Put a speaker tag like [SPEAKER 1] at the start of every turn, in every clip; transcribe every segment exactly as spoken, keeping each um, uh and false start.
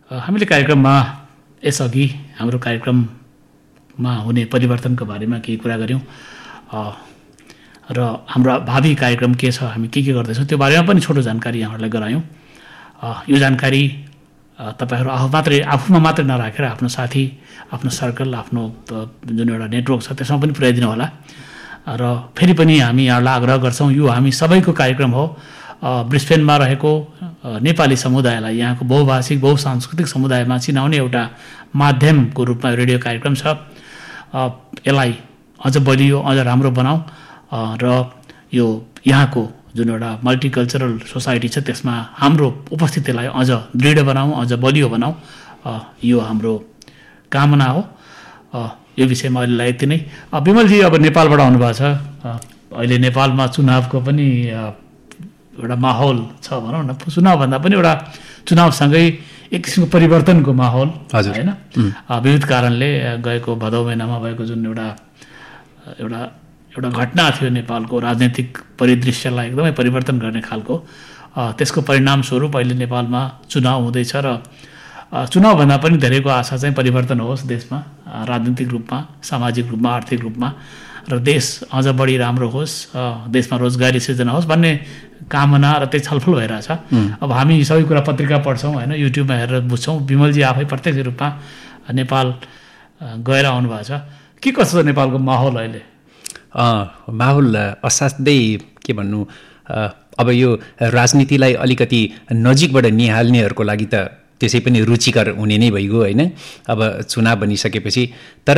[SPEAKER 1] हामीले कार्यक्रममा यसअघि हाम्रो कार्यक्रममा हुने परिवर्तनको बारेमा केही कुरा गऱ्यौँ र हाम्रो भावी कार्यक्रम के छ, हामी के के गर्दैछौँ त्यो बारेमा पनि छोटो जानकारी यहाँहरूलाई गरायौँ। यो जानकारी तपाईँहरू आफू मात्रै आफूमा मात्रै नराखेर आफ्नो साथी, आफ्नो सर्कल, आफ्नो जुन एउटा नेटवर्क छ त्यसमा पनि पुर्याइदिनु होला। र फेरि पनि हामी यहाँलाई आग्रह गर्छौँ, यो हामी सबैको कार्यक्रम हो। ब्रिस्बेनमा रहेको नेपाली समुदायलाई, यहाँको बहुभाषिक बहुसांस्कृतिक समुदायमा चिनाउने एउटा माध्यमको रूपमा रेडियो कार्यक्रम छ। यसलाई अझ बलियो, अझ राम्रो बनाऊ र यो यहाँको जुन एउटा मल्टिकल्चरल सोसाइटी छ त्यसमा हाम्रो उपस्थितिलाई अझ दृढ बनाऊ, अझ बलियो बनाऊ, यो हाम्रो कामना हो। यो विषयमा अहिले यति नै। विमलजी अब नेपालबाट आउनुभएको छ, अहिले नेपालमा चुनावको पनि एउटा माहौल छ भनौँ न। चुनावभन्दा पनि एउटा चुनावसँगै एक किसिमको परिवर्तनको माहौल होइन, विविध कारणले गएको भदौ महिनामा भएको जुन एउटा एउटा एउटा घटना थियो नेपालको राजनैतिक परिदृश्यलाई एकदमै परिवर्तन गर्ने खालको, त्यसको परिणामस्वरूप अहिले नेपालमा चुनाव हुँदैछ र चुनावभन्दा पनि धेरैको आशा चाहिँ परिवर्तन होस् देशमा, राजनीतिक रूपमा, सामाजिक रूपमा, आर्थिक रूपमा, र देश अझ बढी राम्रो होस्, देशमा रोजगारी सिर्जना होस् भन्ने कामना र त्यही छलफल भइरहेछ। अब हामी सबै कुरा पत्रिका पढ्छौँ होइन, युट्युबमा हेरेर बुझ्छौँ। विमलजी आफै प्रत्यक्ष रूपमा नेपाल गएर आउनुभएको छ, के कस्तो छ नेपालको माहौल अहिले?
[SPEAKER 2] माहौल असाध्यै के भन्नु, अब यो राजनीतिलाई अलिकति नजिकबाट निहाल्नेहरूको लागि त त्यसै पनि रुचिकर हुने नै भइगयो होइन, अब चुनाव बनिसकेपछि। तर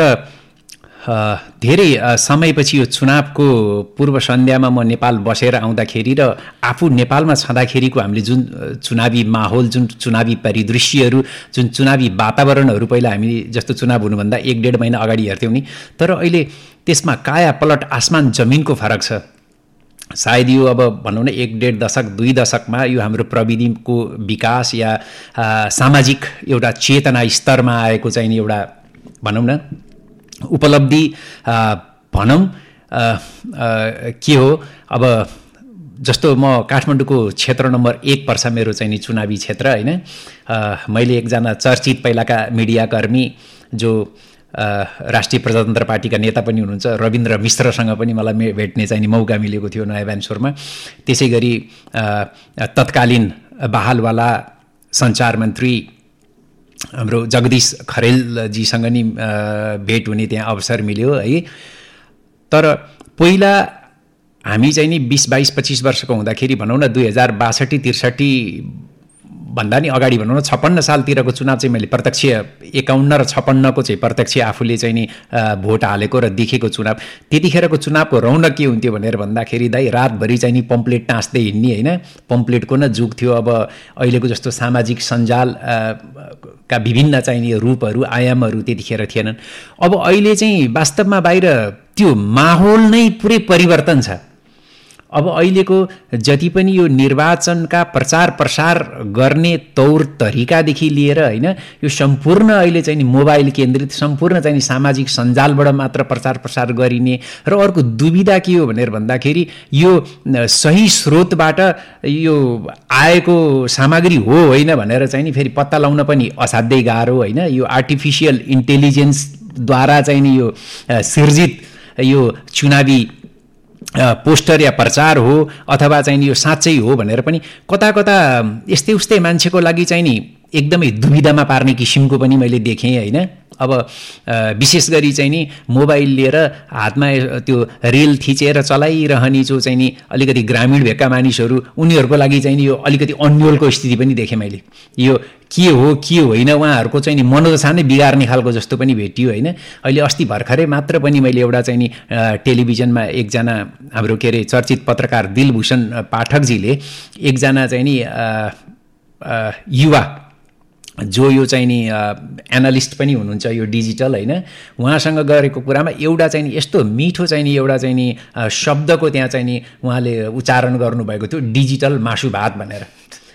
[SPEAKER 2] धेरै समयपछि यो चुनावको पूर्व सन्ध्यामा म नेपाल बसेर आउँदाखेरि र आफू नेपालमा छँदाखेरिको हामीले जुन चुनावी माहौल, जुन चुनावी परिदृश्यहरू, जुन चुनावी वातावरणहरू पहिला हामी जस्तो चुनाव हुनुभन्दा एक डेढ महिना अगाडि हेर्थ्यौँ नि, तर अहिले त्यसमा काया पलट आसमान जमिनको फरक छ। सायद यो अब भनौँ न एक डेढ दशक दुई दशकमा यो हाम्रो प्रविधिको विकास या सामाजिक एउटा चेतना स्तरमा आएको चाहिँ नि एउटा भनौँ न उपलब्धि भनौँ के हो। अब जस्तो म काठमाडौँको क्षेत्र नम्बर एक पर्छ मेरो चाहिँ नि चुनावी क्षेत्र होइन। मैले एकजना चर्चित पहिलाका मिडियाकर्मी जो राष्ट्रिय प्रजातन्त्र पार्टीका नेता पनि हुनुहुन्छ रविन्द्र मिश्रसँग पनि मलाई भेट्ने चाहिँ मौका मिलेको थियो नयाँ भ्यान्सोरमा। त्यसै गरी तत्कालीन बहालवाला सञ्चार मन्त्री हाम्रो जगदीश खरेलजीसँग नि भेट हुने त्यहाँ अवसर मिल्यो है। तर पहिला हामी चाहिँ नि बिस बाइस पच्चिस वर्षको हुँदाखेरि भनौँ न दुई हजार बासठी त्रिसठी भन्दा नि अगाडि भनौँ न छप्पन्न सालतिरको चुनाव चाहिँ मैले प्रत्यक्ष एकाउन्न र छप्पन्नको चाहिँ प्रत्यक्ष आफूले चाहिँ नि भोट हालेको र देखेको चुनाव, त्यतिखेरको चुनावको रौनक के हुन्थ्यो भनेर भन्दाखेरि दाइ रातभरि चाहिँ नि पम्पलेट टाँस्दै हिँड्ने होइन, पम्पलेटको न जुग थियो। अब अहिलेको जस्तो सामाजिक सञ्जाल का विभिन्न चाहिँ नि रूपहरू आयामहरू त्यतिखेर थिएनन्। अब अहिले चाहिँ वास्तवमा बाहिर त्यो माहौल नै पुरै परिवर्तन छ। अब अहिलेको जति पनि यो निर्वाचनका प्रचार प्रसार गर्ने तौर तरिकादेखि लिएर होइन, यो सम्पूर्ण अहिले चाहिँ नि मोबाइल केन्द्रित, सम्पूर्ण चाहिँ नि सामाजिक सञ्जालबाट मात्र प्रचार प्रसार गरिने। र अर्को दुविधा के हो भनेर भन्दाखेरि यो सही स्रोतबाट यो आएको सामग्री हो होइन भनेर चाहिँ नि फेरि पत्ता लगाउन पनि असाध्यै गाह्रो होइन। यो आर्टिफिसियल इन्टेलिजेन्सद्वारा चाहिँ नि यो सिर्जित यो चुनावी पोस्टर या प्रचार हो अथवा चाहिँ नि यो साँच्चै हो भनेर पनि कता कता यस्तै उस्तै मान्छेको लागि चाहिँ नि एकदमै दुविधामा पार्ने किसिमको पनि मैले देखेँ होइन। अब विशेष गरी चाहिँ नि मोबाइल लिएर हातमा त्यो रेल थिचेर चलाइरहने जो चाहिँ नि अलिकति ग्रामीण भेगका मानिसहरू, उनीहरूको लागि चाहिँ नि यो अलिकति अन्यलको स्थिति पनि देखेँ मैले। यो के हो के होइन उहाँहरूको चाहिँ नि मनोदशा नै बिगार्ने खालको जस्तो पनि भेटियो होइन। अहिले अस्ति भर्खरै मात्र पनि मैले एउटा चाहिँ नि टेलिभिजनमा एकजना हाम्रो के अरे चर्चित पत्रकार दिलभूषण पाठकजीले एकजना चाहिँ नि युवा जो यो चाहिँ नि एनालिस्ट पनि हुनुहुन्छ यो डिजिटल होइन, उहाँसँग गरेको कुरामा एउटा चाहिँ नि यस्तो मिठो चाहिँ नि एउटा चाहिँ नि शब्दको त्यहाँ चाहिँ नि उहाँले उच्चारण गर्नुभएको थियो, डिजिटल मासु भात भनेर।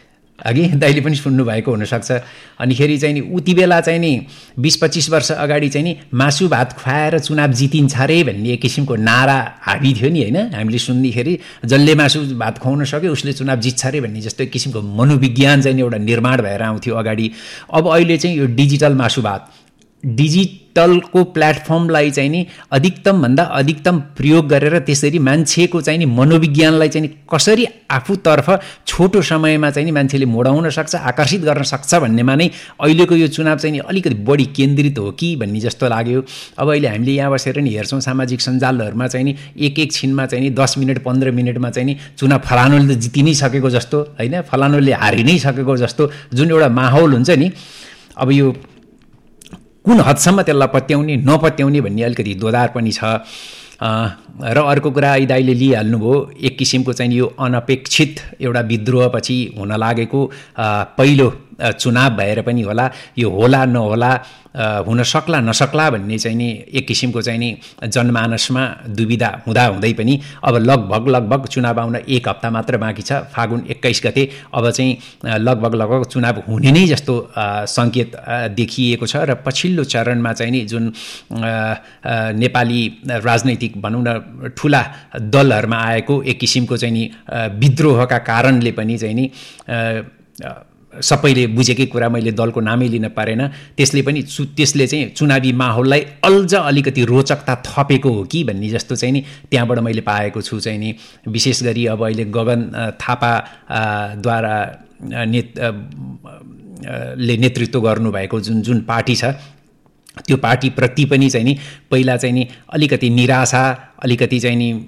[SPEAKER 2] अघि दाइले पनि सुन्नुभएको हुनसक्छ। अनिखेरि चाहिँ नि उति बेला चाहिँ नि बिस पच्चिस वर्ष अगाडि चाहिँ नि मासु भात खुवाएर चुनाव जितिन्छ अरे भन्ने एक किसिमको नारा हाबी थियो नि होइन। हामीले सुन्दाखेरि जसले मासु भात खुवाउन सक्यो उसले चुनाव जित्छ अरे भन्ने जस्तो एक किसिमको मनोविज्ञान चाहिँ एउटा निर्माण भएर आउँथ्यो अगाडि। अब अहिले चाहिँ यो डिजिटल मासु भात, डिजिटलको प्लेटफर्मलाई चाहिँ नि अधिकतमभन्दा अधिकतम प्रयोग गरेर त्यसरी मान्छेको चाहिँ नि मनोविज्ञानलाई चाहिँ नि कसरी आफूतर्फ छोटो समयमा चाहिँ नि मान्छेले मोडाउन सक्छ, आकर्षित गर्न सक्छ भन्नेमा नै अहिलेको यो चुनाव चाहिँ नि अलिकति बढी केन्द्रित हो कि भन्ने जस्तो लाग्यो। अब अहिले हामीले यहाँ बसेर नि हेर्छौँ सामाजिक सञ्जालहरूमा चाहिँ नि एक एक छिनमा चाहिँ नि दस मिनट पन्ध्र मिनटमा चाहिँ नि चुनाव फलानुले त जिति नै सकेको जस्तो होइन, फलानुले हारि नै सकेको जस्तो जुन एउटा माहौल हुन्छ नि, अब यो कुन हदसम्म त्यसलाई पत्याउने नपत्याउने भन्ने अलिकति दोधार पनि छ। र अर्को कुरा आई दाइले लिइहाल्नुभयो, एक किसिमको चाहिँ यो अनपेक्षित एउटा विद्रोहपछि हुन लागेको पहिलो चुनाव भएर पनि होला, यो होला नहोला, हुन सक्ला नसक्ला भन्ने चाहिँ नि एक किसिमको चाहिँ नि जनमानसमा दुविधा हुँदा हुँदै पनि अब लगभग लगभग चुनाव आउन एक हप्ता मात्र बाँकी छ, फागुन एक्काइस गते। अब चाहिँ लगभग लगभग चुनाव हुने नै जस्तो सङ्केत देखिएको छ। र पछिल्लो चरणमा चाहिँ नि जुन नेपाली राजनैतिक भनौँ न ठुला दलहरूमा आएको एक किसिमको चाहिँ नि विद्रोहका कारणले पनि चाहिँ नि सबैले बुझेकै कुरा, मैले दलको नामै लिन पारेन, त्यसले पनि चु त्यसले चाहिँ चुनावी माहौललाई अल्झ अलिकति रोचकता थपेको हो कि भन्ने जस्तो चाहिँ नि त्यहाँबाट मैले पाएको छु। चाहिँ नि विशेष गरी अब अहिले गगन थापाद्वारा नेत ले नेतृत्व गर्नुभएको जुन जुन पार्टी छ त्यो पार्टीप्रति पनि चाहिँ नि पहिला चाहिँ नि अलिकति निराशा, अलिकति चाहिँ नि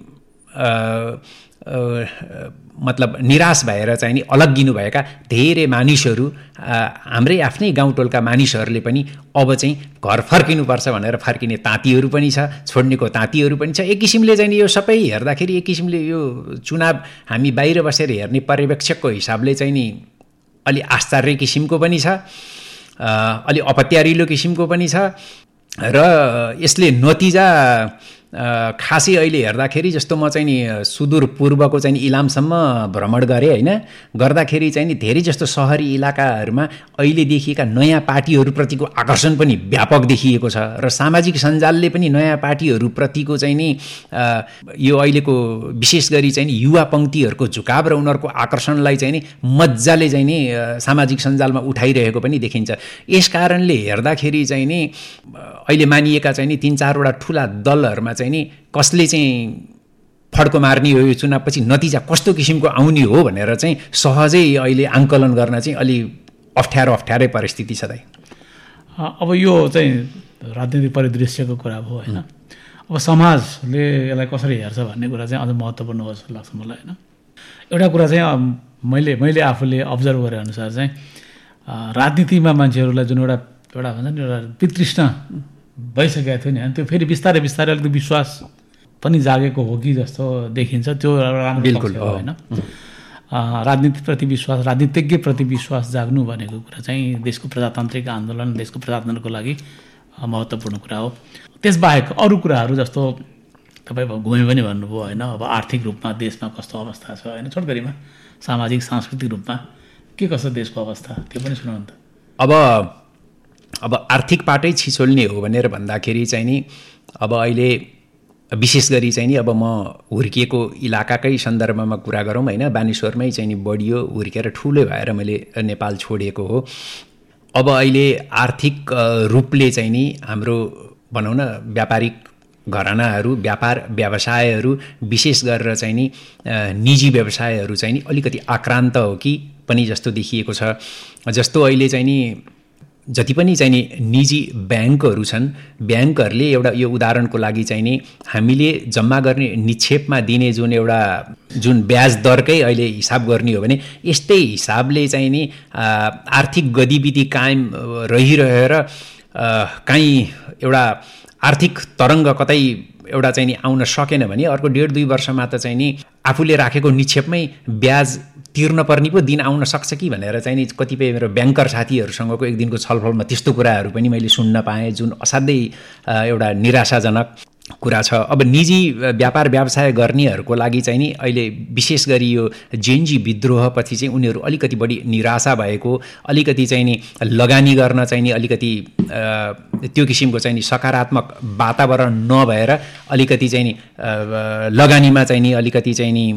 [SPEAKER 2] मतलब निराश भएर चाहिँ नि अलग्गिनुभएका धेरै मानिसहरू, हाम्रै आफ्नै गाउँटोलका मानिसहरूले पनि अब चाहिँ घर फर्किनुपर्छ भनेर फर्किने तातीहरू पनि छ, छोड्नेको तातीहरू पनि छ। एक किसिमले चाहिँ यो सबै हेर्दाखेरि एक किसिमले यो चुनाव हामी बाहिर बसेर हेर्ने पर्यवेक्षकको हिसाबले चाहिँ नि अलि आश्चर्य किसिमको पनि छ, अलि अपत्यारिलो किसिमको पनि छ। र यसले नतिजा खासै अहिले हेर्दाखेरि जस्तो म चाहिँ नि सुदूरपूर्वको चाहिँ इलामसम्म भ्रमण गरेँ होइन, गर्दाखेरि चाहिँ नि धेरै जस्तो सहरी इलाकाहरूमा अहिले देखिएका नयाँ पार्टीहरूप्रतिको आकर्षण पनि व्यापक देखिएको छ। र सामाजिक सञ्जालले पनि नयाँ पार्टीहरूप्रतिको चाहिँ नि यो अहिलेको विशेष गरी चाहिँ नि युवा पङ्क्तिहरूको झुकाव र उनीहरूको आकर्षणलाई चाहिँ नि मजाले चाहिँ नि सामाजिक सञ्जालमा उठाइरहेको पनि देखिन्छ। यस कारणले हेर्दाखेरि चाहिँ नि अहिले मानिएका चाहिँ नि तिन चारवटा ठुला दलहरूमा चाहिँ नि कसले चाहिँ फड्को मार्ने हो, यो चुनावपछि नतिजा कस्तो किसिमको आउने हो भनेर चाहिँ सहजै अहिले आङ्कलन गर्न चाहिँ अलि अप्ठ्यारो अप्ठ्यारै परिस्थिति छ दाइ।
[SPEAKER 1] अब यो चाहिँ राजनीतिक परिदृश्यको कुरा भयो होइन, अब समाजले यसलाई कसरी हेर्छ भन्ने कुरा चाहिँ अझ महत्त्वपूर्ण हो जस्तो लाग्छ मलाई होइन। एउटा कुरा चाहिँ मैले मैले आफूले अब्जर्भ गरे अनुसार चाहिँ राजनीतिमा मान्छेहरूलाई जुन एउटा एउटा भन्छ नि एउटा वितृष्ण भइसकेको थियो नि, त्यो फेरि बिस्तारै बिस्तारै अलिकति विश्वास पनि जागेको हो कि जस्तो देखिन्छ। त्यो राम्रो बिल्कुल हो होइन। राजनीतिप्रति विश्वास, राजनीतिज्ञप्रति विश्वास जाग्नु भनेको कुरा चाहिँ देशको प्रजातान्त्रिक आन्दोलन, देशको प्रजातन्त्रको लागि महत्त्वपूर्ण कुरा हो। त्यसबाहेक अरू कुराहरू जस्तो तपाईँ घुमे पनि भन्नुभयो होइन, अब आर्थिक रूपमा देशमा कस्तो अवस्था छ होइन, छोटकरीमा सामाजिक सांस्कृतिक रूपमा के कस्तो देशको अवस्था त्यो पनि सुनाउनु त।
[SPEAKER 2] अब अब आर्थिक पाटै छिचोल्ने हो भनेर भन्दाखेरि चाहिँ नि अब अहिले विशेष गरी चाहिँ नि अब म हुर्किएको इलाकाकै सन्दर्भमा कुरा गरौँ होइन, बानेश्वरमै चाहिँ नि बढियो, हुर्केर ठुलो भएर मैले नेपाल छोडेको हो। अब अहिले आर्थिक रूपले चाहिँ नि हाम्रो भनौँ न व्यापारिक घरानाहरू, व्यापार व्यवसायहरू विशेष गरेर चाहिँ नि निजी व्यवसायहरू चाहिँ नि अलिकति आक्रान्त हो कि पनि जस्तो देखिएको छ। जस्तो अहिले चाहिँ नि जति पनि चाहिँ नि निजी ब्याङ्कहरू छन्, ब्याङ्कहरूले एउटा यो उदाहरणको लागि चाहिँ नि हामीले जम्मा गर्ने निक्षेपमा दिने जुन एउटा जुन ब्याज दरकै अहिले हिसाब गर्ने हो भने यस्तै हिसाबले चाहिँ नि आर्थिक गतिविधि कायम रहिरहेर काहीँ एउटा आर्थिक तरङ्ग कतै एउटा चाहिँ नि आउन सकेन भने अर्को डेढ दुई वर्षमा त चाहिँ नि आफूले राखेको निक्षेपमै ब्याज तिर्न पर्ने पो दिन आउन सक्छ कि भनेर चाहिँ नि कतिपय मेरो ब्याङ्कर साथीहरूसँगको एक दिनको छलफलमा त्यस्तो कुराहरू पनि मैले सुन्न पाएँ, जुन असाध्यै एउटा निराशाजनक कुरा छ। अब निजी व्यापार व्यवसाय गर्नेहरूको लागि चाहिँ नि अहिले विशेष गरी यो जेनजी विद्रोहपछि चाहिँ उनीहरू अलिकति बढी निराशा भएको, अलिकति चाहिँ नि लगानी गर्न चाहिँ नि अलिकति त्यो किसिमको चाहिँ नि सकारात्मक वातावरण नभएर अलिकति चाहिँ नि लगानीमा चाहिँ नि अलिकति चाहिँ नि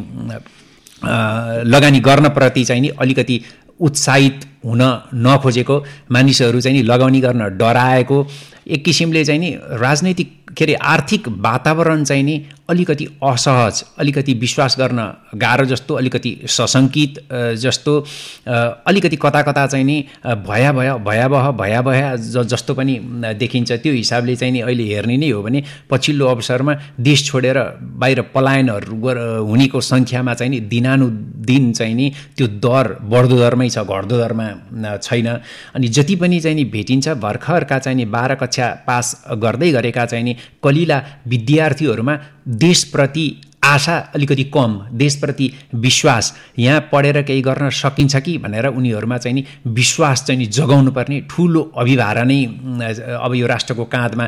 [SPEAKER 2] लगानी गर्नप्रति चाहिँ नि अलिकति उत्साहित हुन नखोजेको, मानिसहरू चाहिँ नि लगानी गर्न डराएको, एक किसिमले चाहिँ नि राजनैतिक के अरे आर्थिक वातावरण चाहिँ नि अलिकति असहज, अलिकति विश्वास गर्न गाह्रो जस्तो, अलिकति सशङ्कित जस्तो, अलिकति कता कता चाहिँ नि भया भया भयावह भयावह जस्तो पनि देखिन्छ। त्यो हिसाबले चाहिँ नि अहिले हेर्ने नै हो भने पछिल्लो अवसरमा देश छोडेर बाहिर पलायनहरू हुनेको सङ्ख्यामा चाहिँ नि दिनानुदिन चाहिँ नि त्यो दर बढ्दो दरमै छ, घट्दो दरमा छैन। अनि जति पनि चाहिँ नि भेटिन्छ भर्खरका चाहिँ नि बाह्र कक्षा पास गर्दै गरेका चाहिँ नि कलिला विद्यार्थीहरूमा देशप्रति आशा अलिकति कम, देशप्रति विश्वास, यहाँ पढेर केही गर्न सकिन्छ कि भनेर उनीहरूमा चाहिँ नि विश्वास चाहिँ नि जगाउनु पर्ने ठुलो अभिभार नै अब यो राष्ट्रको काँधमा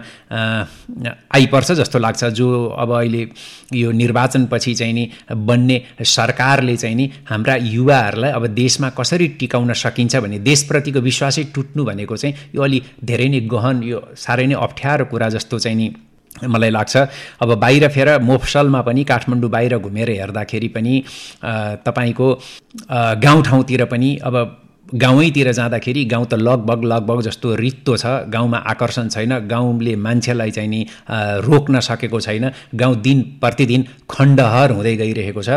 [SPEAKER 2] आइपर्छ जस्तो लाग्छ। जो अब अहिले यो निर्वाचनपछि चाहिँ नि बन्ने सरकारले चाहिँ नि हाम्रा युवाहरूलाई अब देशमा कसरी टिकाउन सकिन्छ भने देशप्रतिको विश्वासै टुट्नु भनेको चाहिँ यो अलि धेरै नै गहन, यो साह्रै नै अप्ठ्यारो कुरा जस्तो चाहिँ नि मलाई लाग्छ। अब बाहिर फेर मोफसलमा पनि काठमाडौँ बाहिर घुमेर हेर्दाखेरि पनि तपाईँको गाउँठाउँतिर पनि अब गाउँैतिर जाँदाखेरि गाउँ त लगभग लगभग जस्तो रित्तो छ, गाउँमा आकर्षण छैन, गाउँले मान्छेलाई चाहिँ नि रोक्न सकेको छैन, गाउँ दिन प्रतिदिन खण्डहर हुँदै गइरहेको छ।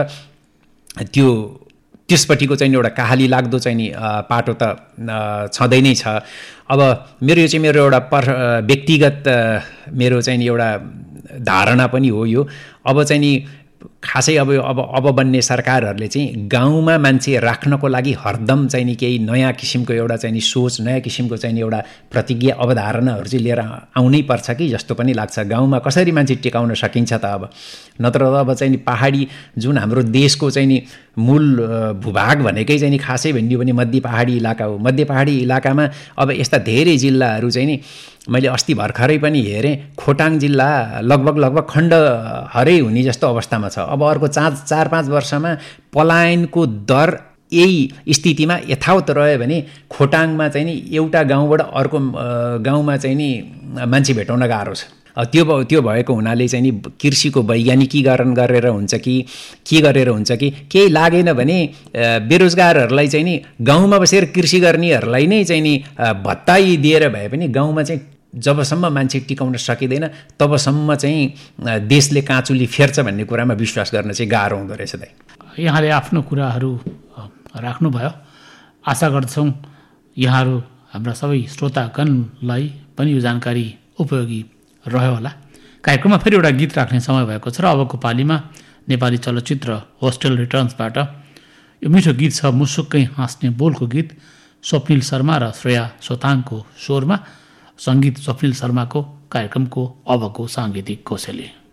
[SPEAKER 2] त्यो त्यसपट्टिको चाहिँ एउटा कहाली लाग्दो चाहिँ नि पाटो त छँदै नै छ। अब मेरो यो चाहिँ मेरो एउटा पर व्यक्तिगत मेरो चाहिँ नि एउटा धारणा पनि हो यो। अब चाहिँ नि खासै अब अब अब बन्ने सरकारहरूले चाहिँ गाउँमा मान्छे राख्नको लागि हरदम चाहिँ नि केही नयाँ किसिमको एउटा चाहिँ नि सोच, नयाँ किसिमको चाहिँ नि एउटा प्रतिज्ञा अवधारणाहरू चाहिँ लिएर आउनै पर्छ कि जस्तो पनि लाग्छ। गाउँमा कसरी मान्छे टिकाउन सकिन्छ त अब, नत्र त अब चाहिँ नि पहाडी जुन हाम्रो देशको चाहिँ नि मूल भूभाग भनेकै चाहिँ नि खासै भनियो भने मध्य पहाडी इलाका हो। मध्य पहाडी इलाकामा अब यस्ता धेरै जिल्लाहरू चाहिँ नि मैले अस्ति भर्खरै पनि हेरेँ, खोटाङ जिल्ला लगभग लगभग खण्डहरै हुने जस्तो अवस्थामा छ। अब अर्को चार चार पाँच वर्षमा पलायनको दर यही स्थितिमा यथावत रह्यो भने खोटाङमा चाहिँ नि एउटा गाउँबाट अर्को गाउँमा चाहिँ नि मान्छे भेटाउन गाह्रो छ। त्यो त्यो भएको हुनाले चाहिँ नि कृषिको वैज्ञानिकीकरण गरेर हुन्छ कि के गरेर हुन्छ कि केही लागेन भने बेरोजगारहरूलाई चाहिँ नि गाउँमा बसेर कृषि गर्नेहरूलाई नै चाहिँ नि भत्ताई दिएर भए पनि गाउँमा चाहिँ जबसम्म मान्छे टिकाउन सकिँदैन तबसम्म चाहिँ देशले काँचुली फेर्छ भन्ने कुरामा विश्वास गर्न चाहिँ गाह्रो हुँदो रहेछ। दाइ,
[SPEAKER 1] यहाँले आफ्नो कुराहरू राख्नुभयो। आशा गर्दछौँ यहाँहरू हाम्रा सबै श्रोतागणलाई पनि यो जानकारी उपयोगी रह्यो होला। कार्यक्रममा फेरि एउटा गीत राख्ने समय भएको छ र अबको पालीमा नेपाली चलचित्र होस्टेल रिटर्न्सबाट यो मिठो गीत छ, मुसुक्कै हाँस्ने बोलको गीत, स्वप्निल शर्मा र श्रेया सोताङको स्वरमा, सङ्गीत स्वप्निल शर्माको, कार्यक्रमको अबको साङ्गीतिक कोसेली।